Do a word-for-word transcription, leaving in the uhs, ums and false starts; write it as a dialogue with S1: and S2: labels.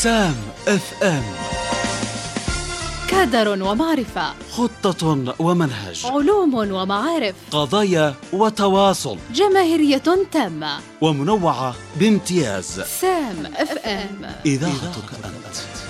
S1: سام اف ام.
S2: كادر ومعرفة،
S1: خطة ومنهج،
S2: علوم ومعارف،
S1: قضايا وتواصل،
S2: جماهيرية تامة
S1: ومنوعة بامتياز.
S2: سام اف ام،
S1: إذاعتك أنت.